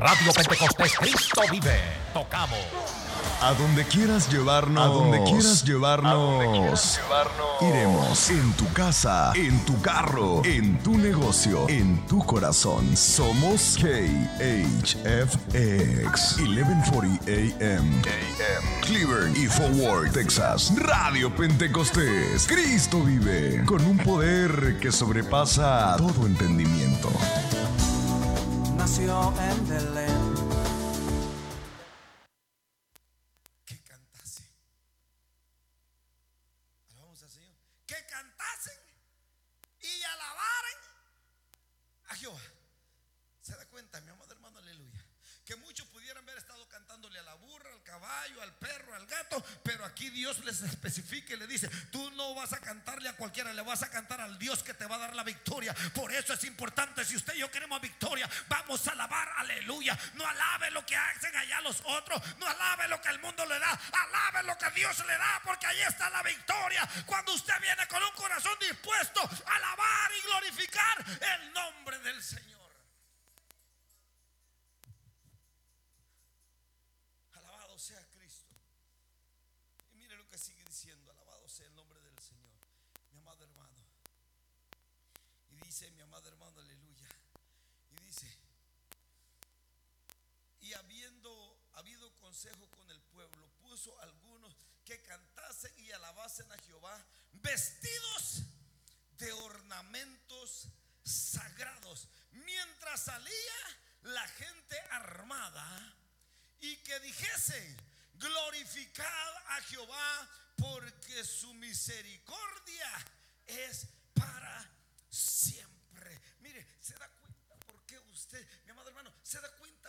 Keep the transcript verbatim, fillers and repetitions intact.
Radio Pentecostés Cristo vive. Tocamos. A donde quieras llevarnos, a donde quieras llevarnos, a donde quieras llevarnos, iremos. En tu casa, en tu carro, en tu negocio, en tu corazón. Somos K H F X mil cuarenta A M, Cleveland y Fort Worth, Texas. Radio Pentecostés Cristo vive, con un poder que sobrepasa todo entendimiento. Nació en Belén. Que cantasen. Alabamos al Señor. Que cantasen y alabaren a Jehová. ¿Se da cuenta, mi amado hermano? Aleluya. Que muchos pudieran haber estado cantándole a la burra, al caballo, al perro, al gato, pero aquí Dios les especifica y le dice: tú no vas a cantarle a cualquiera, le vas a cantar al Dios que te va a dar la victoria. Por eso es importante, si usted y yo queremos victoria, vamos a alabar, aleluya. No alabe lo que hacen allá los otros, no alabe lo que el mundo le da, alabe lo que Dios le da, porque ahí está la victoria. Cuando usted viene con un corazón dispuesto a alabar y glorificar el nombre del Señor. Alabado sea Cristo. Y mire lo que sigue diciendo: alabado sea el nombre del Señor, mi amado hermano. Y dice, mi amado hermano, aleluya. Y dice: y habiendo habido consejo con el pueblo, puso algunos que cantasen y alabasen a Jehová, vestidos de ornamentos sagrados, mientras salía la gente armada, y que dijesen: glorificad a Jehová, porque su misericordia es para siempre. Mire, se da cuenta por qué usted, mi amado hermano, se da cuenta